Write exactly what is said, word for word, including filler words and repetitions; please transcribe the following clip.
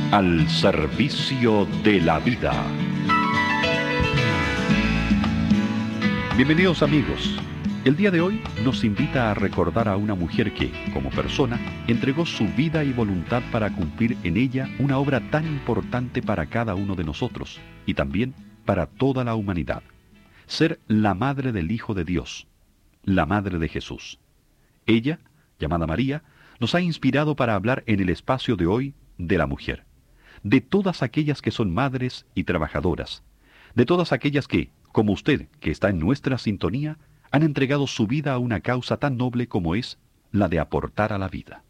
al servicio de la vida. Bienvenidos amigos. El día de hoy nos invita a recordar a una mujer que, como persona, entregó su vida y voluntad para cumplir en ella una obra tan importante para cada uno de nosotros y también para toda la humanidad: ser la madre del Hijo de Dios, la madre de Jesús. Ella, llamada María, nos ha inspirado para hablar en el espacio de hoy de la mujer, de todas aquellas que son madres y trabajadoras, de todas aquellas que, como usted, que está en nuestra sintonía, han entregado su vida a una causa tan noble como es la de aportar a la vida.